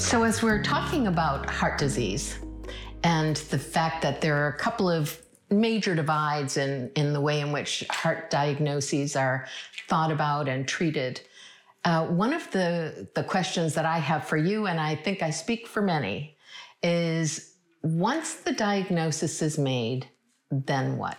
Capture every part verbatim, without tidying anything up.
So as we're talking about heart disease and the fact that there are a couple of major divides in, in the way in which heart diagnoses are thought about and treated, uh, one of the, the questions that I have for you, and I think I speak for many, is once the diagnosis is made, then what?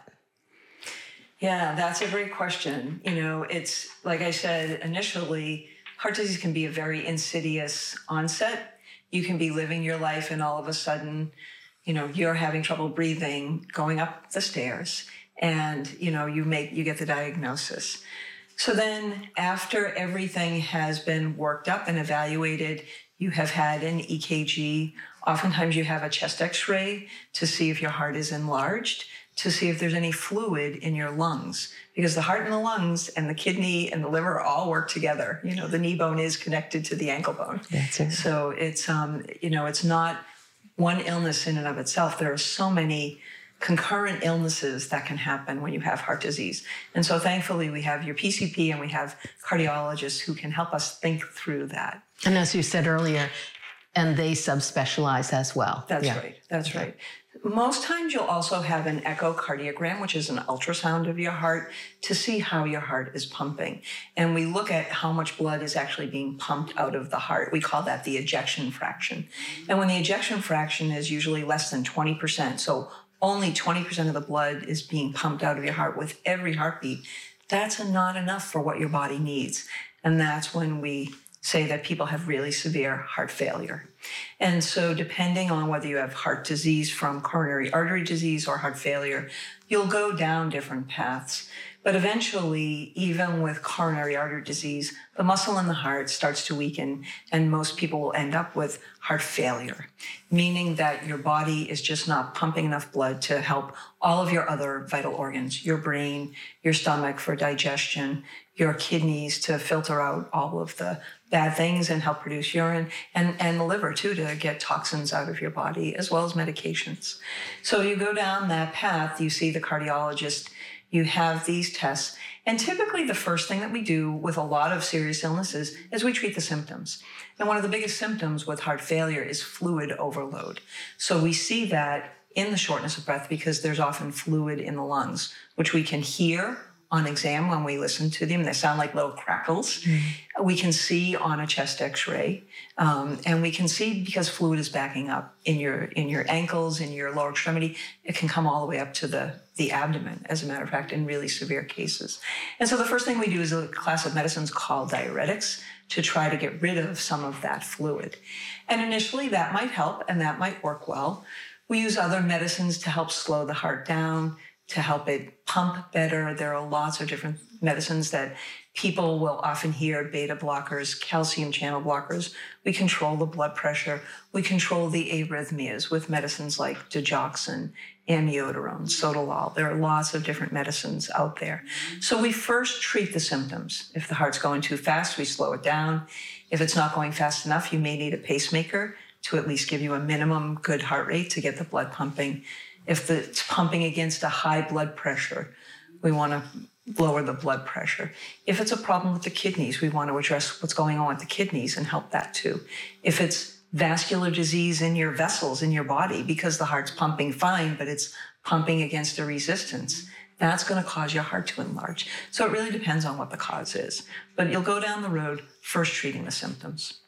Yeah, that's a great question. You know, it's like I said initially, heart disease can be a very insidious onset. You can be living your life and all of a sudden, you know, you're having trouble breathing, going up the stairs, and, you know, you make, you get the diagnosis. So then after everything has been worked up and evaluated, you have had an E K G. Oftentimes you have a chest x-ray to see if your heart is enlarged, to see if there's any fluid in your lungs, because the heart and the lungs and the kidney and the liver all work together. You know, the knee bone is connected to the ankle bone. That's it. So it's, um, you know, it's not one illness in and of itself. There are so many concurrent illnesses that can happen when you have heart disease. And so thankfully we have your P C P and we have cardiologists who can help us think through that. And as you said earlier, and they subspecialize as well. That's yeah. right. That's right. Most times you'll also have an echocardiogram, which is an ultrasound of your heart, to see how your heart is pumping. And we look at how much blood is actually being pumped out of the heart. We call that the ejection fraction. And when the ejection fraction is usually less than twenty percent, so only twenty percent of the blood is being pumped out of your heart with every heartbeat, that's not enough for what your body needs. And that's when we say that people have really severe heart failure. And so depending on whether you have heart disease from coronary artery disease or heart failure, you'll go down different paths. But eventually, even with coronary artery disease, the muscle in the heart starts to weaken, and most people will end up with heart failure, meaning that your body is just not pumping enough blood to help all of your other vital organs, your brain, your stomach for digestion, your kidneys to filter out all of the bad things and help produce urine, and, and the liver too to get toxins out of your body, as well as medications. So you go down that path, you see the cardiologist, you have these tests, and typically the first thing that we do with a lot of serious illnesses is we treat the symptoms. And one of the biggest symptoms with heart failure is fluid overload. So we see that in the shortness of breath because there's often fluid in the lungs, which we can hear on exam when we listen to them. They sound like little crackles. Mm-hmm. We can see on a chest x-ray, um, and we can see because fluid is backing up in your in your ankles, in your lower extremity. It can come all the way up to the, the abdomen, as a matter of fact, in really severe cases. And so the first thing we do is a class of medicines called diuretics to try to get rid of some of that fluid. And initially that might help and that might work well. We use other medicines to help slow the heart down, to help it pump better. There are lots of different medicines that people will often hear, beta blockers, calcium channel blockers. We control the blood pressure. We control the arrhythmias with medicines like digoxin, amiodarone, sotalol. There are lots of different medicines out there. So we first treat the symptoms. If the heart's going too fast, we slow it down. If it's not going fast enough, you may need a pacemaker to at least give you a minimum good heart rate to get the blood pumping. If it's pumping against a high blood pressure, we want to lower the blood pressure. If it's a problem with the kidneys, we want to address what's going on with the kidneys and help that too. If it's vascular disease in your vessels, in your body, because the heart's pumping fine, but it's pumping against a resistance, that's going to cause your heart to enlarge. So it really depends on what the cause is. But you'll go down the road first treating the symptoms.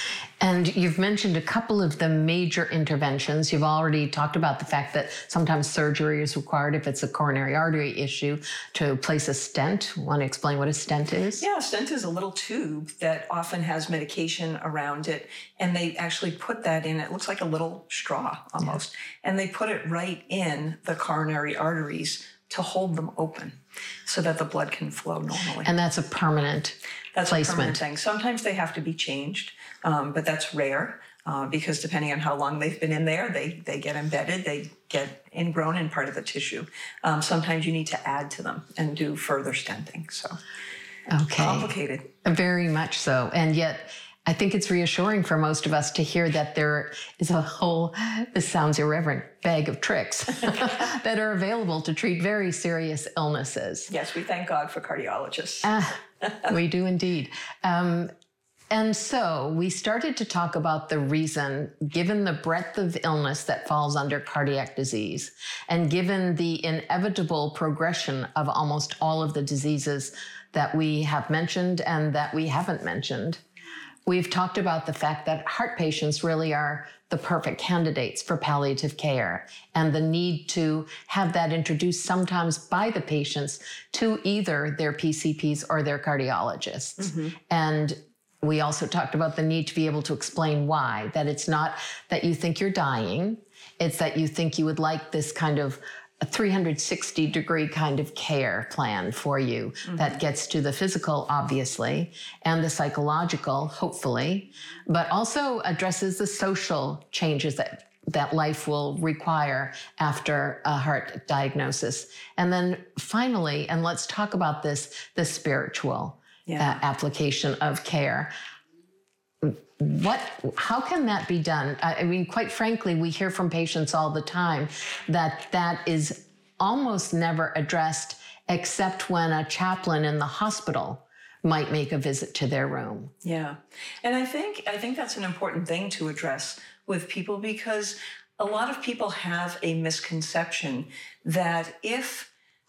And you've mentioned a couple of the major interventions. You've already talked about the fact that sometimes surgery is required if it's a coronary artery issue to place a stent. Want to explain what a stent is? Yeah, a stent is a little tube that often has medication around it. And they actually put that in, it looks like a little straw almost. Yeah. And they put it right in the coronary arteries to hold them open so that the blood can flow normally. And that's a permanent That's placement. a permanent thing. Sometimes they have to be changed, um, but that's rare uh, because depending on how long they've been in there, they, they get embedded, they get ingrown in part of the tissue. Um, sometimes you need to add to them and do further stenting. So okay. Complicated. Very much so. And yet, I think it's reassuring for most of us to hear that there is a whole, this sounds irreverent, bag of tricks that are available to treat very serious illnesses. Yes, we thank God for cardiologists. Ah, we do indeed. Um, And so we started to talk about the reason, given the breadth of illness that falls under cardiac disease, and given the inevitable progression of almost all of the diseases that we have mentioned and that we haven't mentioned, we've talked about the fact that heart patients really are the perfect candidates for palliative care, and the need to have that introduced sometimes by the patients to either their P C Ps or their cardiologists. Mm-hmm. And we also talked about the need to be able to explain why, that it's not that you think you're dying, it's that you think you would like this kind of a three hundred sixty degree kind of care plan for you, mm-hmm. that gets to the physical, obviously, and the psychological, hopefully, but also addresses the social changes that, that life will require after a heart diagnosis. And then finally, and let's talk about this, the spiritual yeah. uh, application of care. What, how can that be done? I mean, quite frankly, we hear from patients all the time that that is almost never addressed, except when a chaplain in the hospital might make a visit to their room. Yeah. And I think, I think that's an important thing to address with people, because a lot of people have a misconception that if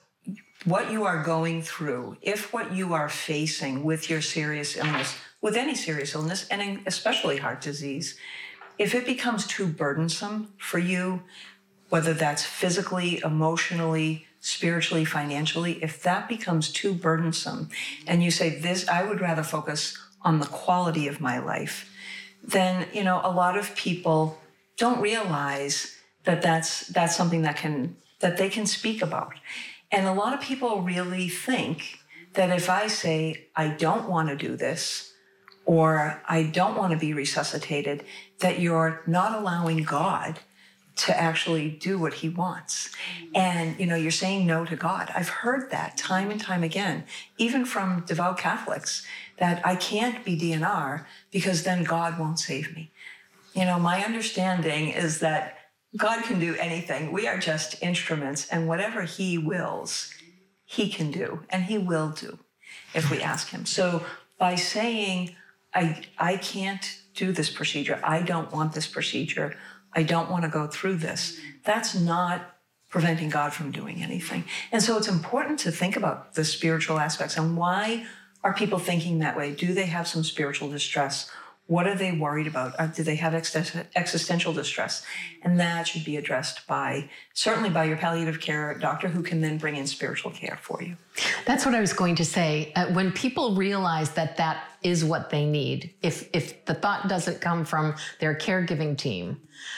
what you are going through, if what you are facing with your serious illness, with any serious illness, and especially heart disease, if it becomes too burdensome for you, whether that's physically, emotionally, spiritually, financially, if that becomes too burdensome, and you say, this, I would rather focus on the quality of my life, then, you know, a lot of people don't realize that that's, that's something that can, that they can speak about. And a lot of people really think that if I say, I don't want to do this, or I don't want to be resuscitated, that you're not allowing God to actually do what he wants. And, you know, you're saying no to God. I've heard that time and time again, even from devout Catholics, that I can't be D N R because then God won't save me. You know, my understanding is that God can do anything. We are just instruments, and whatever he wills, he can do, and he will do if we ask him. So by saying, I, I can't do this procedure, I don't want this procedure, I don't want to go through this, that's not preventing God from doing anything. And so it's important to think about the spiritual aspects and why are people thinking that way? Do they have some spiritual distress? What are they worried about? Or do they have existential distress? And that should be addressed by, certainly by your palliative care doctor, who can then bring in spiritual care for you. That's what I was going to say. Uh, when people realize that that is what they need, if, if the thought doesn't come from their caregiving team,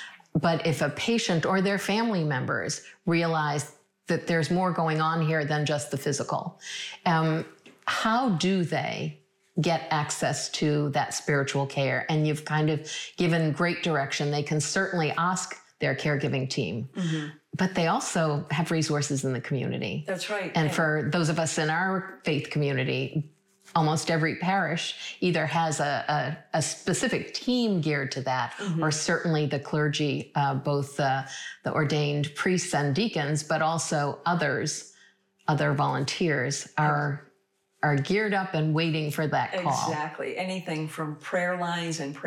but if a patient or their family members realize that there's more going on here than just the physical, um, how do they get access to that spiritual care? And you've kind of given great direction. They can certainly ask their caregiving team, mm-hmm. but they also have resources in the community. That's right. And yeah. for those of us in our faith community, almost every parish either has a, a, a specific team geared to that, mm-hmm. or certainly the clergy, uh, both uh, the ordained priests and deacons, but also others, other volunteers are are geared up and waiting for that call. Exactly. Anything from prayer lines and prayer